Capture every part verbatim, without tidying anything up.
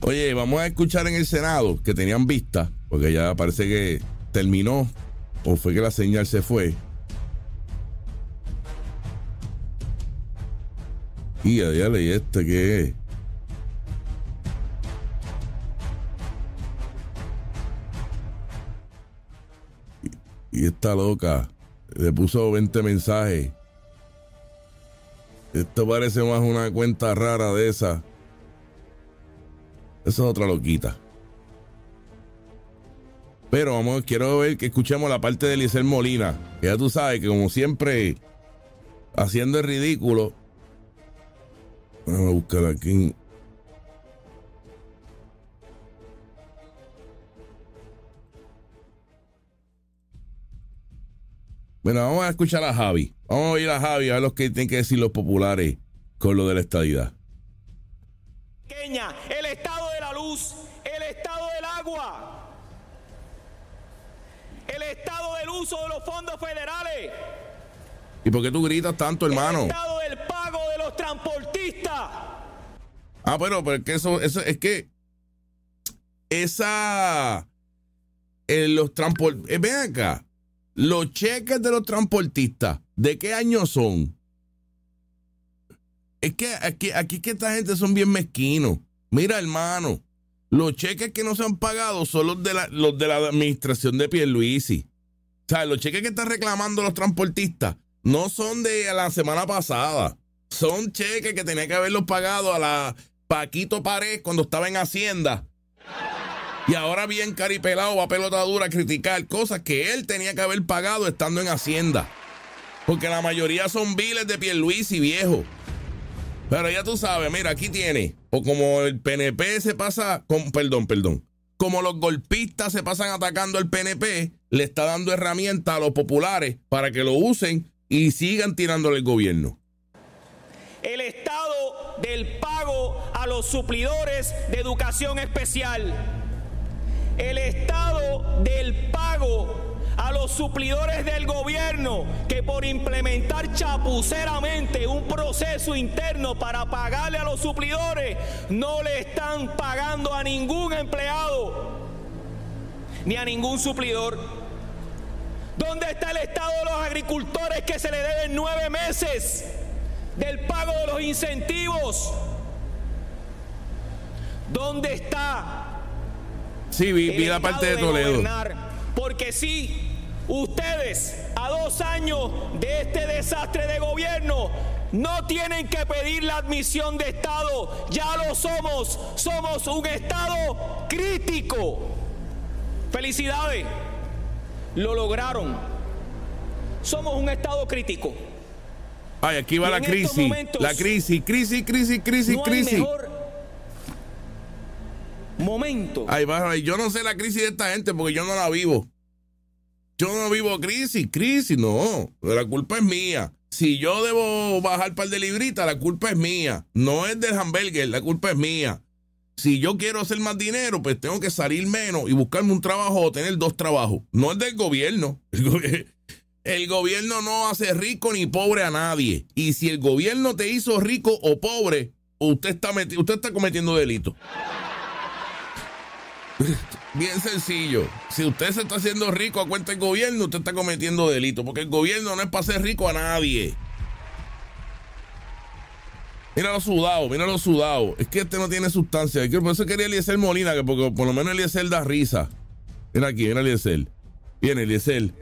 Oye, vamos a escuchar en el Senado que tenían vista, porque ya parece que terminó, o fue que la señal se fue. Y ya, ya leí este que es. Y, y esta loca le puso veinte mensajes. Esto parece más una cuenta rara de esa. Esa es otra loquita. Pero vamos, quiero ver que escuchemos la parte de Eliezer Molina, que ya tú sabes que como siempre haciendo el ridículo. Vamos a buscar aquí. Bueno, vamos a escuchar a Javi. Vamos a oír a Javi a ver lo que tienen que decir los populares con lo de la estadidad. El estado de la luz, el estado del agua, el estado del uso de los fondos federales. ¿Y por qué tú gritas tanto, hermano? El estado del pago de los transportistas. Ah, pero, pero es que eso, eso es que esa eh, los transportistas, eh, ven acá, los cheques de los transportistas, ¿de qué año son? Es que aquí, aquí que esta gente son bien mezquinos. Mira, hermano, los cheques que no se han pagado son los de la, los de la administración de Pierluisi. O sea, los cheques que están reclamando los transportistas no son de la semana pasada. Son cheques que tenía que haberlos pagado a la Paquito Pared cuando estaba en Hacienda. Y ahora bien caripelado va a pelota dura a criticar cosas que él tenía que haber pagado estando en Hacienda. Porque la mayoría son biles de Pierluisi, viejo. Pero ya tú sabes, mira, aquí tiene, o como el P N P se pasa, con, perdón, perdón, como los golpistas se pasan atacando al P N P, le está dando herramientas a los populares para que lo usen y sigan tirándole el gobierno. El estado del pago a los suplidores de educación especial. El estado del pago a los suplidores del gobierno que por implementar chapuceramente un proceso interno para pagarle a los suplidores no le están pagando a ningún empleado ni a ningún suplidor. ¿Dónde está el estado de los agricultores que se le deben nueve meses del pago de los incentivos? ¿Dónde está? Sí, vi, vi la parte de Toledo. Gobernar? Porque sí, ustedes a dos años de este desastre de gobierno no tienen que pedir la admisión de Estado, ya lo somos, somos un Estado crítico. Felicidades, lo lograron, somos un Estado crítico. Ay, aquí va la crisis, la crisis, crisis, crisis, crisis, no crisis. Hay mejor momento. Ay, va, yo no sé la crisis de esta gente porque yo no la vivo. Yo no vivo crisis, crisis, no. La culpa es mía. Si yo debo bajar un par de libritas, la culpa es mía. No es del hamburger, la culpa es mía. Si yo quiero hacer más dinero, pues tengo que salir menos y buscarme un trabajo o tener dos trabajos. No es del gobierno. El, go el gobierno no hace rico ni pobre a nadie. Y si el gobierno te hizo rico o pobre, usted está, usted está cometiendo delito. Bien sencillo. Si usted se está haciendo rico a cuenta del gobierno, usted está cometiendo delito, porque el gobierno no es para hacer rico a nadie. Míralo sudado, míralo sudado. Es que este no tiene sustancia. Por eso quería Eliezer Molina, que porque por lo menos Eliezer da risa. Mira aquí, mira Eliezer. Viene Eliezer.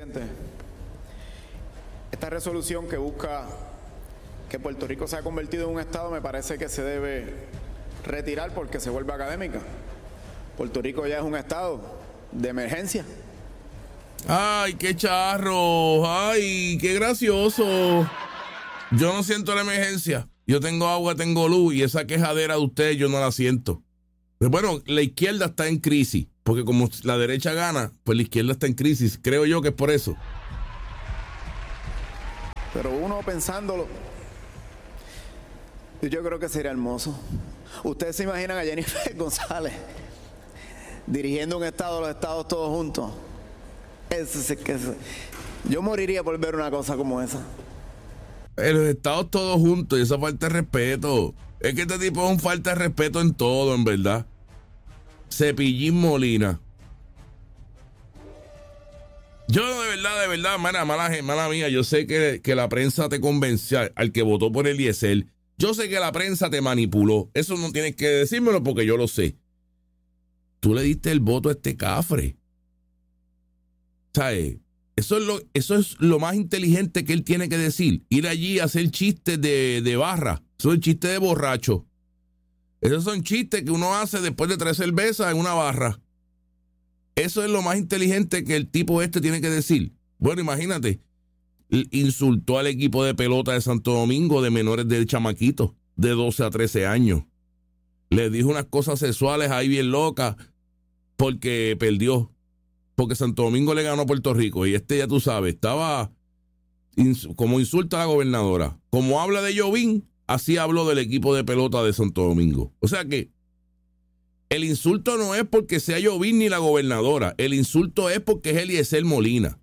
Esta resolución que busca que Puerto Rico sea convertido en un estado me parece que se debe retirar porque se vuelve académica. Puerto Rico ya es un estado de emergencia. Ay, qué charro. Ay, qué gracioso. Yo no siento la emergencia. Yo tengo agua, tengo luz y esa quejadera de ustedes yo no la siento. Pero bueno, la izquierda está en crisis, porque como la derecha gana, pues la izquierda está en crisis. Creo yo que es por eso. Pero uno pensándolo, yo creo que sería hermoso. Ustedes se imaginan a Jennifer González dirigiendo un estado de los estados todos juntos. Eso es que es, yo moriría por ver una cosa como esa. En los estados todos juntos y esa falta de respeto. Es que este tipo es un falta de respeto en todo, en verdad. Cepillín Molina. Yo de verdad, de verdad, mala, mala, mala mía, yo sé que, que la prensa te convenció, al que votó por Eliezer. Yo sé que la prensa te manipuló. Eso no tienes que decírmelo porque yo lo sé. Tú le diste el voto a este cafre. ¿Sabes? Eso es lo, eso es lo más inteligente que él tiene que decir. Ir allí a hacer chistes de, de barra. Eso es chiste de borracho. Esos son chistes que uno hace después de tres cervezas en una barra. Eso es lo más inteligente que el tipo este tiene que decir. Bueno, imagínate. Insultó al equipo de pelota de Santo Domingo de menores de chamaquitos de doce a trece años. Le dijo unas cosas sexuales ahí bien locas porque perdió. Porque Santo Domingo le ganó a Puerto Rico. Y este, ya tú sabes, estaba ins- como insulta a la gobernadora. Como habla de Jovín, así habló del equipo de pelota de Santo Domingo. O sea que el insulto no es porque sea Jovín ni la gobernadora. El insulto es porque es Eliezer Molina.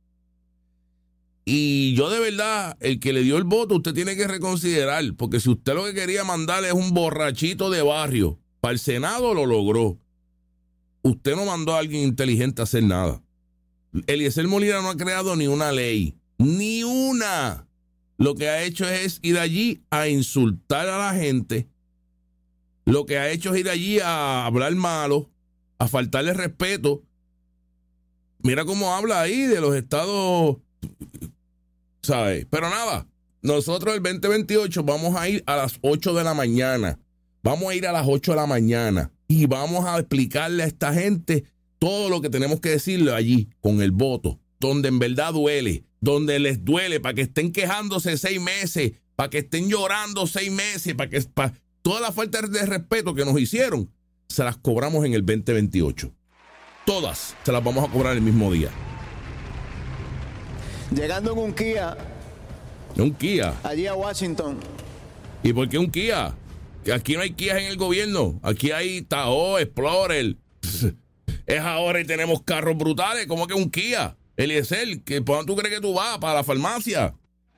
Y yo de verdad, el que le dio el voto, usted tiene que reconsiderar. Porque si usted lo que quería mandarle es un borrachito de barrio para el Senado, lo logró. Usted no mandó a alguien inteligente a hacer nada. Eliezer Molina no ha creado ni una ley. Ni una. Lo que ha hecho es ir allí a insultar a la gente. Lo que ha hecho es ir allí a hablar malo, a faltarle respeto. Mira cómo habla ahí de los estados, ¿sabes? Pero nada, nosotros el veinte veintiocho vamos a ir a las ocho de la mañana. Vamos a ir a las ocho de la mañana y vamos a explicarle a esta gente todo lo que tenemos que decirle allí con el voto, donde en verdad duele, donde les duele, para que estén quejándose seis meses, para que estén llorando seis meses, para que... Para, toda la falta de respeto que nos hicieron, se las cobramos en el veinte veintiocho. Todas se las vamos a cobrar el mismo día. Llegando en un Kia. Un Kia. Allí a Washington. ¿Y por qué un Kia? Que aquí no hay Kias en el gobierno. Aquí hay Tahoe, Explorer. Es ahora y tenemos carros brutales. ¿Cómo que un Kia? Eliezer, ¿por dónde tú crees que tú vas? ¿Para la farmacia?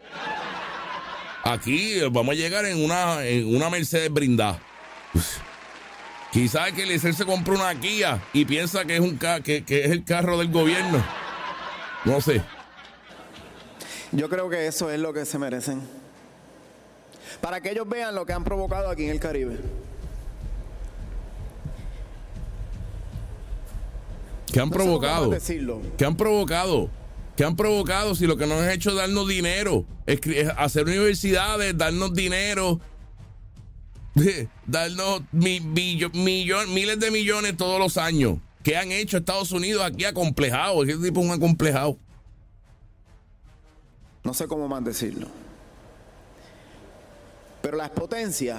Aquí vamos a llegar en una, en una Mercedes blindada. Quizás que Eliezer se compró una Kia y piensa que es, un ca- que, que es el carro del gobierno. No sé. Yo creo que eso es lo que se merecen. Para que ellos vean lo que han provocado aquí en el Caribe. ¿Qué han No sé provocado? cómo más decirlo. ¿Qué han provocado? ¿Qué han provocado si lo que nos han hecho es darnos dinero? Escri- es hacer universidades, darnos dinero, darnos mi- billo- millón- miles de millones todos los años. ¿Qué han hecho Estados Unidos aquí acomplejado? ¿Qué tipo es un acomplejado? No sé cómo más decirlo. Pero las potencias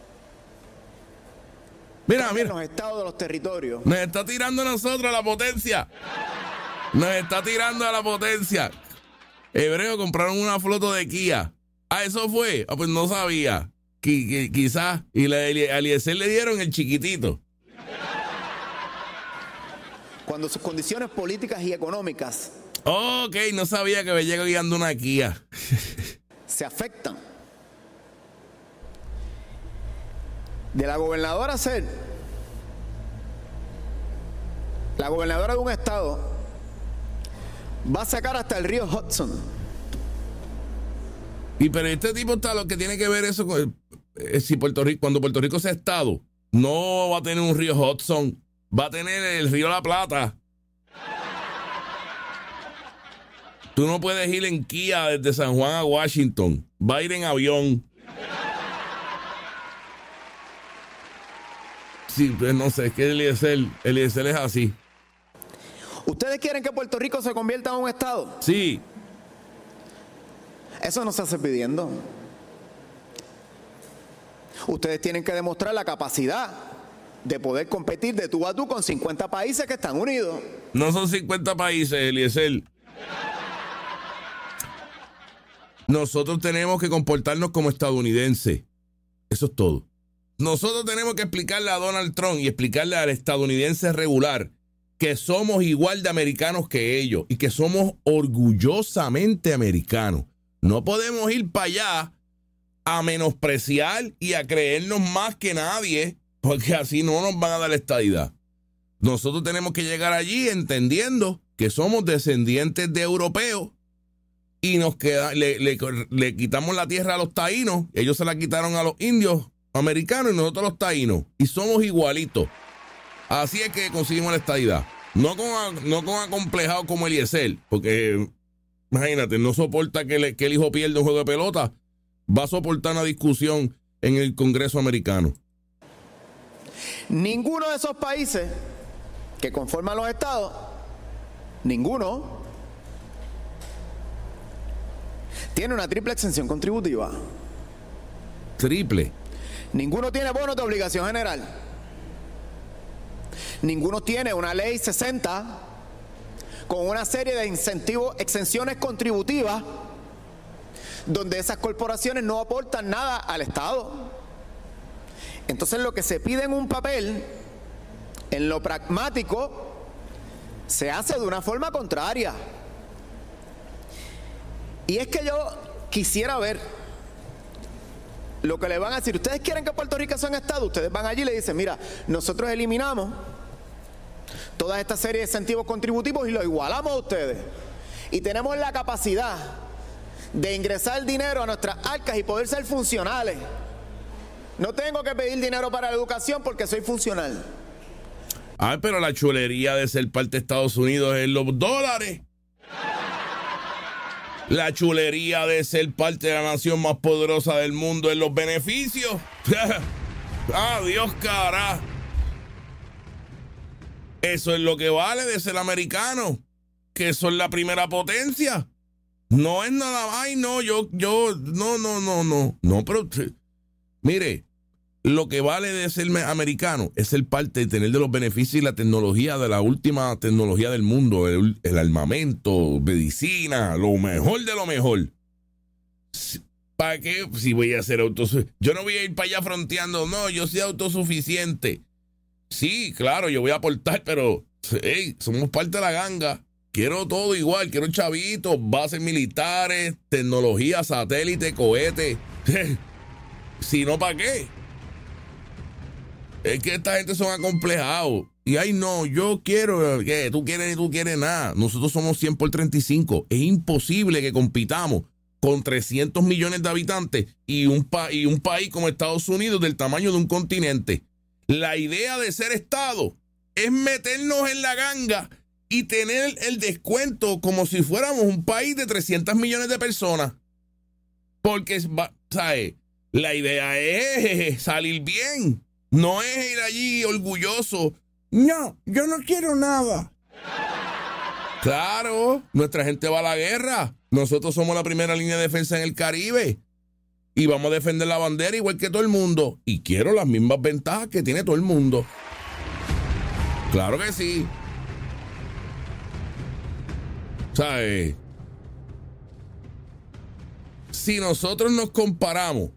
Mira, en mira, los estados de los territorios. nos está tirando a nosotros a la potencia. Nos está tirando a la potencia. Hebreo compraron una flota de Kia. Ah, eso fue. Ah, pues no sabía. Qui- qui- quizás. Y la- a Eliezer le dieron el chiquitito. Cuando sus condiciones políticas y económicas Ok, no sabía que me llega guiando una Kia. se afectan. De la gobernadora ser la gobernadora de un estado va a sacar hasta el río Hudson. Y pero este tipo está lo que tiene que ver eso con eh, si Puerto Rico, cuando Puerto Rico sea estado, no va a tener un río Hudson, va a tener el río La Plata. Tú no puedes ir en Kia desde San Juan a Washington, va a ir en avión. Sí, pues no sé, es que Eliezer, Eliezer es así. ¿Ustedes quieren que Puerto Rico se convierta en un estado? Sí, Eso no se hace pidiendo. Ustedes tienen que demostrar la capacidad de poder competir de tú a tú con cincuenta países que están unidos. no son cincuenta países, Eliezer. Nosotros tenemos que comportarnos como estadounidenses. Eso es todo. Nosotros tenemos que explicarle a Donald Trump y explicarle al estadounidense regular que somos igual de americanos que ellos y que somos orgullosamente americanos. No podemos ir para allá a menospreciar y a creernos más que nadie, porque así no nos van a dar la estadidad. Nosotros tenemos que llegar allí entendiendo que somos descendientes de europeos y nos queda, le, le, le quitamos la tierra a los taínos, ellos se la quitaron a los indios americanos y nosotros a los taínos, y somos igualitos. Así es que conseguimos la estadidad. No con, no con acomplejados como Eliezer, porque imagínate, no soporta que, le, que el hijo pierda un juego de pelota, va a soportar una discusión en el Congreso americano. Ninguno de esos países que conforman los estados, ninguno tiene una triple exención contributiva. Triple. Ninguno tiene bonos de obligación general. Ninguno tiene una ley sesenta con una serie de incentivos, exenciones contributivas, donde esas corporaciones no aportan nada al Estado. Entonces lo que se pide en un papel, en lo pragmático, se hace de una forma contraria. Y es que yo quisiera ver lo que le van a decir. Ustedes quieren que Puerto Rico sea un estado, ustedes van allí y le dicen, mira, nosotros eliminamos toda esta serie de incentivos contributivos y lo igualamos a ustedes. Y tenemos la capacidad de ingresar dinero a nuestras arcas y poder ser funcionales. No tengo que pedir dinero para la educación porque soy funcional. Ay, pero la chulería de ser parte de Estados Unidos es los dólares. La chulería de ser parte de la nación más poderosa del mundo en los beneficios. Adiós, cara. Eso es lo que vale de ser americano, que son la primera potencia. No es nada. Ay, no, yo, yo, no, no, no, no. No, pero mire, lo que vale de ser americano es ser parte de tener de los beneficios y la tecnología de la última tecnología del mundo, el, el armamento, medicina, lo mejor de lo mejor. ¿Para qué? Si voy a ser autosuficiente. Yo no voy a ir para allá fronteando, no, yo soy autosuficiente. Sí, claro, yo voy a aportar, pero hey, somos parte de la ganga. Quiero todo igual, quiero chavitos, bases militares, tecnología, satélite, cohete. Si no, ¿para qué? Es que esta gente son acomplejados. Y ay, no, yo quiero, que tú quieres ni tú quieres nada. Nosotros somos cien por treinta y cinco. Es imposible que compitamos con trescientos millones de habitantes y un, pa y un país como Estados Unidos del tamaño de un continente. La idea de ser Estado es meternos en la ganga y tener el descuento como si fuéramos un país de trescientos millones de personas. Porque, ¿sabes? La idea es salir bien. No es ir allí orgulloso. No, yo no quiero nada. Claro, nuestra gente va a la guerra. Nosotros somos la primera línea de defensa en el Caribe. Y vamos a defender la bandera igual que todo el mundo. Y quiero las mismas ventajas que tiene todo el mundo. Claro que sí. ¿Sabes? Si nosotros nos comparamos,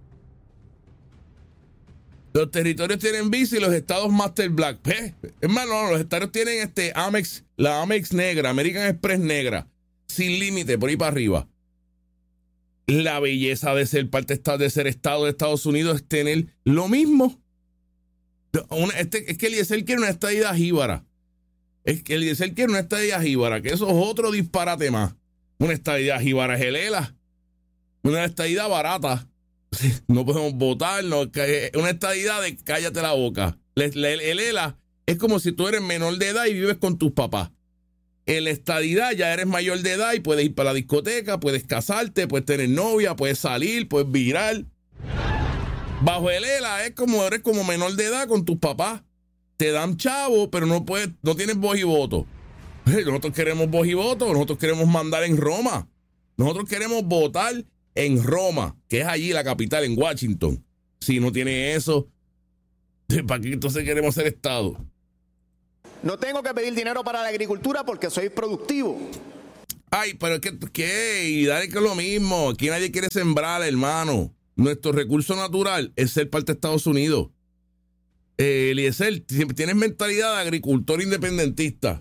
los territorios tienen Visa y los estados Master Black. ¿Eh? Es más, no, los estados tienen este Amex, la Amex negra, American Express negra, sin límite, por ahí para arriba. La belleza de ser parte de ser estado de Estados Unidos es tener lo mismo. Una, este, es que Eliezer quiere una estadidad jíbara. Es que Eliezer quiere una estadidad jíbara, que eso es otro disparate más. Una estadidad jíbara es el E L A. Una estadidad barata. No podemos votar. No, una estadidad de cállate la boca. El E L A es como si tú eres menor de edad y vives con tus papás. En la estadidad ya eres mayor de edad y puedes ir para la discoteca, puedes casarte, puedes tener novia, puedes salir, puedes virar. Bajo el E L A es como eres como menor de edad con tus papás. Te dan chavo, pero no puedes, no tienes voz y voto. Nosotros queremos voz y voto, nosotros queremos mandar en Roma. Nosotros queremos votar en Roma, que es allí la capital, en Washington. Si no tiene eso, ¿para qué entonces queremos ser Estado? No tengo que pedir dinero para la agricultura porque soy productivo. Ay, pero es que, ¿qué? Y dale que es lo mismo. Aquí nadie quiere sembrar, hermano. Nuestro recurso natural es ser parte de Estados Unidos. Eh, Eliezer, tienes mentalidad de agricultor independentista.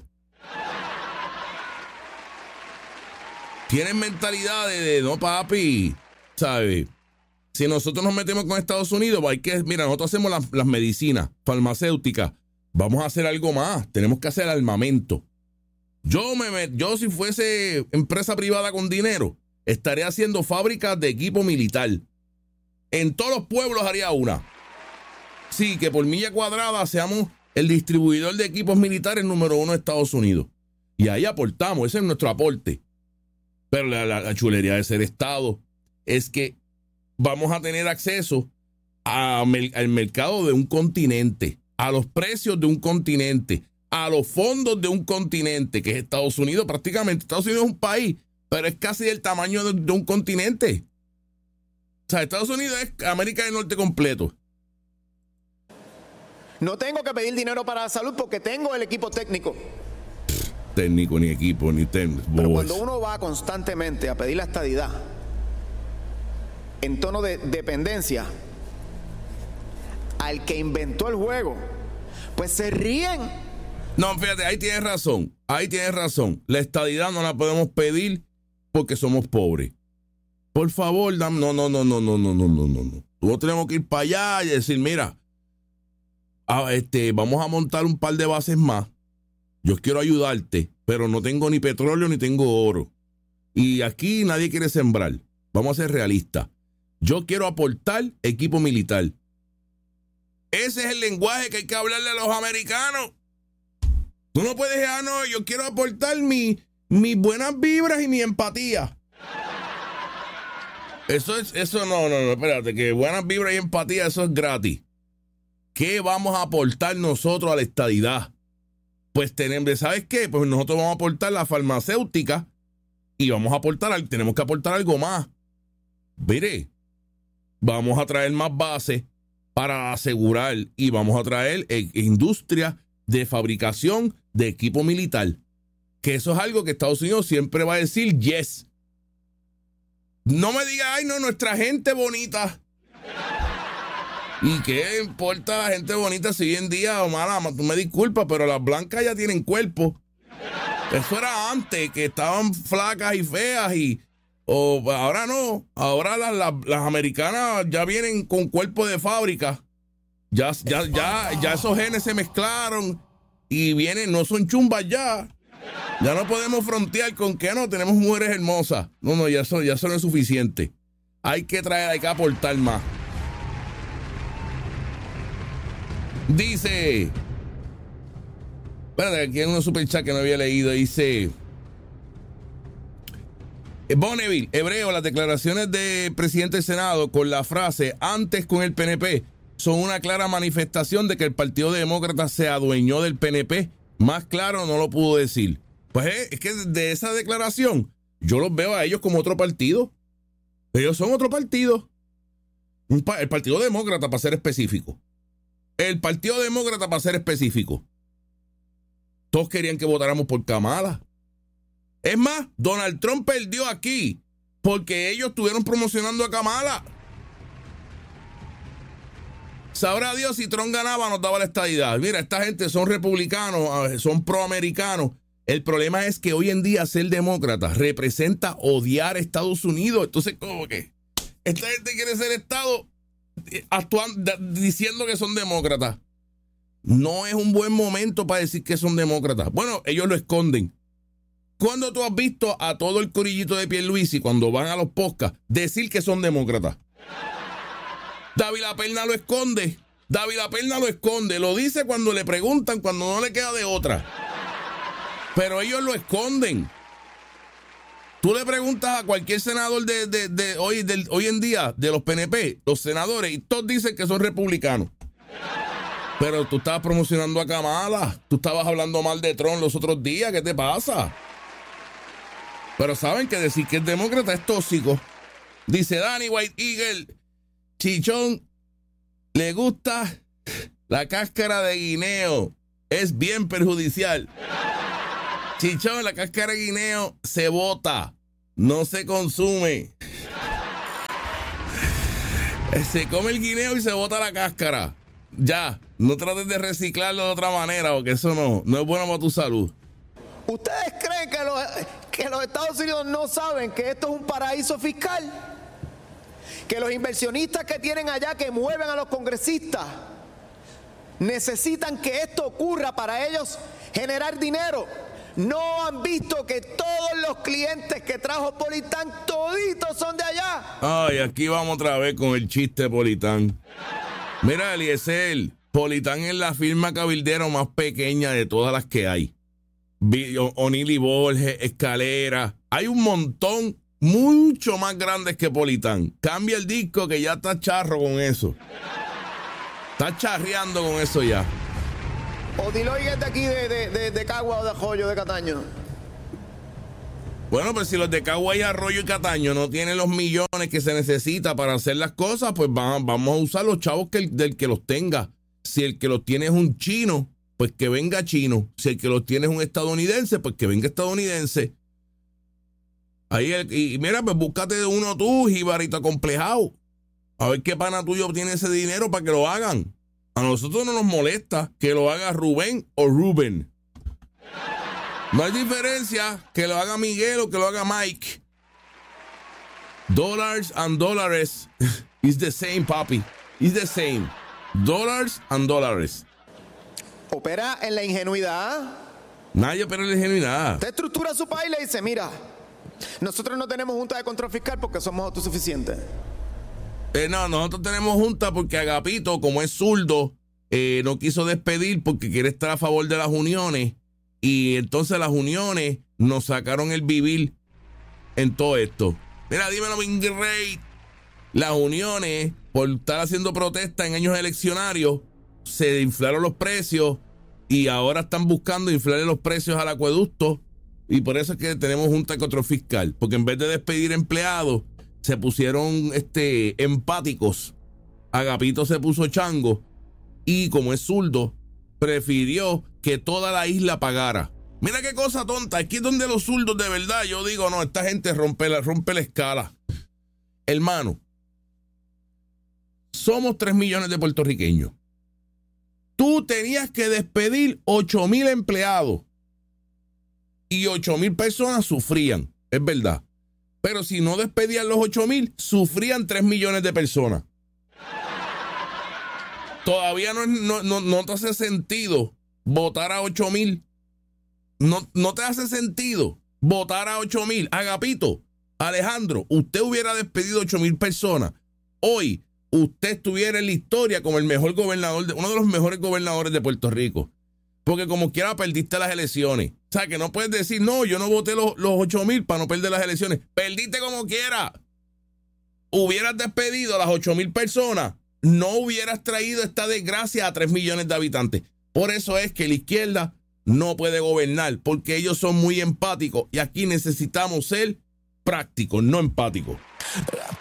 Tienes mentalidad de, de no, papi, ¿sabes? Si nosotros nos metemos con Estados Unidos, hay que, mira, nosotros hacemos las, las medicinas farmacéuticas Vamos a hacer algo más. Tenemos que hacer armamento. Yo, me, yo si fuese empresa privada con dinero, estaría haciendo fábricas de equipo militar. En todos los pueblos haría una. Sí, que por milla cuadrada seamos el distribuidor de equipos militares número uno de Estados Unidos. Y ahí aportamos, ese es nuestro aporte. Pero la, la, la chulería de ser Estado es que vamos a tener acceso a, al mercado de un continente, a los precios de un continente, a los fondos de un continente, que es Estados Unidos. Prácticamente Estados Unidos es un país, pero es casi del tamaño de, de un continente. O sea, Estados Unidos es América del Norte completo. No tengo que pedir dinero para la salud porque tengo el equipo técnico. Técnico, ni equipo, ni técnico. Pero cuando uno va constantemente a pedir la estadidad en tono de dependencia al que inventó el juego, pues se ríen. No, fíjate, ahí tienes razón. Ahí tienes razón. La estadidad no la podemos pedir porque somos pobres. Por favor, dam, no, no, no, no, no, no, no, no, no. Nosotros tenemos que ir para allá y decir, mira, a, este, vamos a montar un par de bases más. Yo quiero ayudarte, pero no tengo ni petróleo ni tengo oro. Y aquí nadie quiere sembrar. Vamos a ser realistas. Yo quiero aportar equipo militar. Ese es el lenguaje que hay que hablarle a los americanos. Tú no puedes decir, ah, no, yo quiero aportar mi, mis buenas vibras y mi empatía. Eso es, eso no, no, no, espérate, que buenas vibras y empatía, eso es gratis. ¿Qué vamos a aportar nosotros a la estadidad? Pues tenemos, ¿sabes qué? Pues nosotros vamos a aportar la farmacéutica y vamos a aportar, tenemos que aportar algo más. Mire, vamos a traer más bases para asegurar y vamos a traer eh, industria de fabricación de equipo militar. Que eso es algo que Estados Unidos siempre va a decir yes. No me diga, ay, no, nuestra gente bonita. ¿Y qué importa la gente bonita si hoy en día, mala, tú me disculpas, pero las blancas ya tienen cuerpo? Eso era antes, que estaban flacas y feas y o, ahora no. Ahora las, las, las americanas ya vienen con cuerpo de fábrica. Ya, ya, ya, ya esos genes se mezclaron y vienen, no son chumbas ya. Ya no podemos frontear con que no, tenemos mujeres hermosas. No, no, ya eso, ya eso no es suficiente. Hay que traer, hay que aportar más. Dice, espérate, aquí hay un superchat que no había leído. Dice, Bonneville, Hebreo, las declaraciones del presidente del Senado con la frase antes con el P N P son una clara manifestación de que el Partido Demócrata se adueñó del P N P. Más claro no lo pudo decir. Pues es, es que de esa declaración yo los veo a ellos como otro partido. Ellos son otro partido. Un pa- el Partido Demócrata, para ser específico. El Partido Demócrata, para ser específico. Todos querían que votáramos por Kamala. Es más, Donald Trump perdió aquí porque ellos estuvieron promocionando a Kamala. Sabrá Dios si Trump ganaba, nos daba la estadidad. Mira, esta gente son republicanos, son proamericanos. El problema es que hoy en día ser demócrata representa odiar a Estados Unidos. Entonces, ¿cómo que? Esta gente quiere ser Estado actuando, diciendo que son demócratas. No es un buen momento para decir que son demócratas. Bueno, ellos lo esconden. ¿Cuándo tú has visto a todo el corillito de Pierluisi, cuando van a los podcasts, decir que son demócratas? David Laperna lo esconde. David Laperna lo esconde. Lo dice cuando le preguntan, cuando no le queda de otra. Pero ellos lo esconden. Tú le preguntas a cualquier senador de, de, de hoy, del, hoy en día, de los P N P, los senadores, y todos dicen que son republicanos. Pero tú estabas promocionando a Kamala. Tú estabas hablando mal de Trump los otros días. ¿Qué te pasa? Pero saben que decir que es demócrata es tóxico. Dice Danny White Eagle, Chichón le gusta la cáscara de guineo. Es bien perjudicial. Chichón, la cáscara de guineo se bota, no se consume. Se come el guineo y se bota la cáscara. Ya, no trates de reciclarlo de otra manera, porque eso no, no es bueno para tu salud. ¿Ustedes creen que los, que los Estados Unidos no saben que esto es un paraíso fiscal? Que los inversionistas que tienen allá, que mueven a los congresistas, necesitan que esto ocurra para ellos generar dinero. No han visto que todos los clientes que trajo Politán, toditos son de allá. Ay, aquí vamos otra vez con el chiste de Politán. Mira, Eliezer, Politán es la firma cabildero más pequeña de todas las que hay. O'Neill y Borges, Escalera, hay un montón mucho más grandes que Politán. Cambia el disco que ya está charro con eso. Está charreando con eso ya. O Diloy es de aquí, de, de, de, de Cagua o de Arroyo, de Cataño. Bueno, pues si los de Cagua y Arroyo y Cataño no tienen los millones que se necesita para hacer las cosas, pues va, vamos a usar los chavos que el, del que los tenga. Si el que los tiene es un chino, pues que venga chino. Si el que los tiene es un estadounidense, pues que venga estadounidense. Ahí el, y mira, pues búscate uno tú, jibarito acomplejado. A ver qué pana tuyo obtiene ese dinero para que lo hagan. A nosotros no nos molesta que lo haga Rubén o Rubén. No hay diferencia que lo haga Miguel o que lo haga Mike. Dollars and dollars is the same, papi. Is the same. Dollars and dollars. Opera en la ingenuidad. Nadie opera en la ingenuidad. Usted estructura su país y le dice, mira, nosotros no tenemos junta de control fiscal porque somos autosuficientes. Eh, no, nosotros tenemos junta porque Agapito, como es zurdo, eh, no quiso despedir porque quiere estar a favor de las uniones. Y entonces las uniones nos sacaron el vivir en todo esto. Mira, dímelo, Ingrid. Las uniones, por estar haciendo protesta en años eleccionarios, se inflaron los precios y ahora están buscando inflarle los precios al acueducto. Y por eso es que tenemos junta de control fiscal. Porque en vez de despedir empleados, se pusieron este, empáticos. Agapito se puso chango y como es zurdo, prefirió que toda la isla pagara. Mira qué cosa tonta. Aquí es donde los zurdos de verdad, yo digo, no, esta gente rompe la, rompe la escala. Hermano, somos tres millones de puertorriqueños. Tú tenías que despedir ocho mil empleados y ocho mil personas sufrían, es verdad. Pero si no despedían los ocho mil, sufrían tres millones de personas. Todavía no, no, no, no te hace sentido votar a ocho mil. No, no te hace sentido votar a ocho mil. Agapito, Alejandro, usted hubiera despedido ocho mil personas. Hoy, usted estuviera en la historia como el mejor gobernador, de, uno de los mejores gobernadores de Puerto Rico. Porque como quiera perdiste las elecciones. O sea, que no puedes decir, no, yo no voté los, los ocho mil para no perder las elecciones. Perdiste como quiera. Hubieras despedido a las ocho mil personas, no hubieras traído esta desgracia a tres millones de habitantes. Por eso es que la izquierda no puede gobernar, porque ellos son muy empáticos y aquí necesitamos ser prácticos, no empáticos.